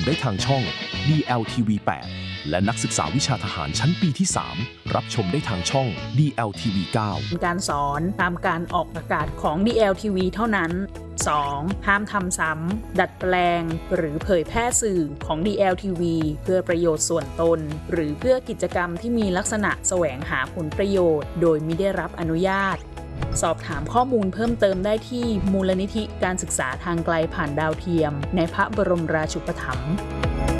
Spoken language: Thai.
ได้ทางช่อง DLTV 8 และนักศึกษาวิชาทหารชั้นปีที่ 3 รับชมได้ทางช่อง DLTV 9 การสอนตามการออกอากาศของ DLTV เท่านั้น 2. ห้ามทำซ้ำดัดแปลงหรือเผยแพร่สื่อของ DLTV เพื่อประโยชน์ส่วนตนหรือเพื่อกิจกรรมที่มีลักษณะแสวงหาผลประโยชน์โดยมิได้รับอนุญาตสอบถามข้อมูลเพิ่มเติมได้ที่มูลนิธิการศึกษาทางไกลผ่านดาวเทียมในพระบรมราชูปถัมภ์